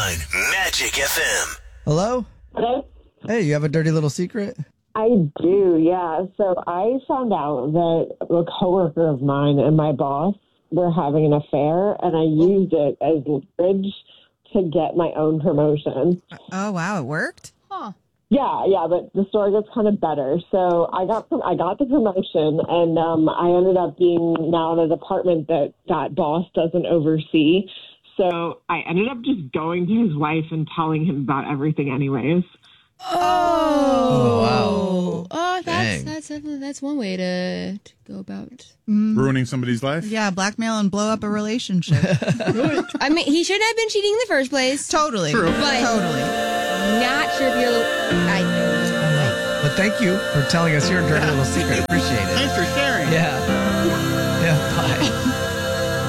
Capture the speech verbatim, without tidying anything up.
nine Magic F M. Hello? Hello? Hey, you have a dirty little secret? I do, yeah. So I found out that a coworker of mine and my boss were having an affair, and I used it as leverage to get my own promotion. Oh, wow. It worked? Huh. Yeah, yeah, but the story gets kind of better. So I got I got the promotion, and um, I ended up being now in a department that that boss doesn't oversee. So I ended up just going to his wife and telling him about everything anyways. Oh, wow. Oh, that's Dang. that's definitely that's one way to, to go about. Ruining somebody's life? Yeah, blackmail and blow up a relationship. I mean, he shouldn't have been cheating in the first place. Totally. True. But Totally. not sure if you're. I, But thank you for telling us your dirty little secret. Appreciate it. Thanks for sharing. Yeah.